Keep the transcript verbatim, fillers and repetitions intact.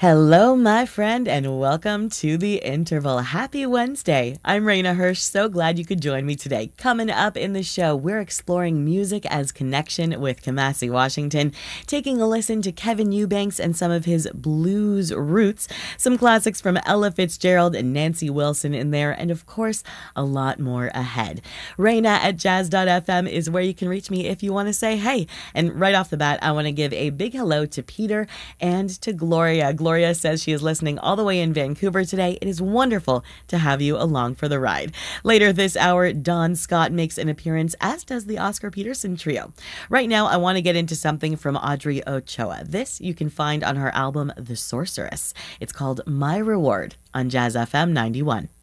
Hello, my friend, and welcome to the interval. Happy Wednesday. I'm Raina Hirsch. So glad you could join me today. Coming up in the show, we're exploring music as connection with Kamasi Washington, taking a listen to Kevin Eubanks and some of his blues roots, some classics from Ella Fitzgerald and Nancy Wilson in there, and of course, a lot more ahead. Raina at jazz dot f m is where you can reach me if you want to say hey. And right off the bat, I want to give a big hello to Peter and to Gloria. Gloria Gloria says she is listening all the way in Vancouver today. It is wonderful to have you along for the ride. Later this hour, Don Scott makes an appearance, as does the Oscar Peterson Trio. Right now, I want to get into something from Audrey Ochoa. This you can find on her album, The Sorceress. It's called My Reward on Jazz F M ninety-one.